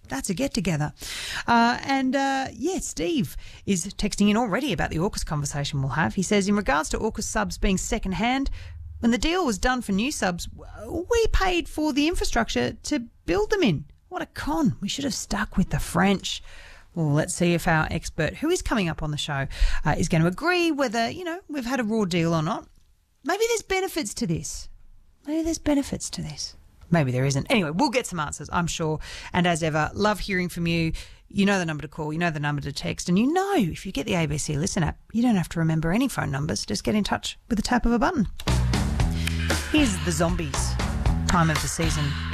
That's a get-together. Steve is texting in already about the AUKUS conversation we'll have. He says, in regards to AUKUS subs being second-hand, when the deal was done for new subs, we paid for the infrastructure to build them in. What a con. We should have stuck with the French. Well, let's see if our expert, who is coming up on the show, is going to agree whether, we've had a raw deal or not. Maybe there's benefits to this. Maybe there isn't. Anyway, we'll get some answers, I'm sure. And as ever, love hearing from you. You know the number to call, you know the number to text, and if you get the ABC Listen app, you don't have to remember any phone numbers. Just get in touch with the tap of a button. Here's the Zombies, time of the season.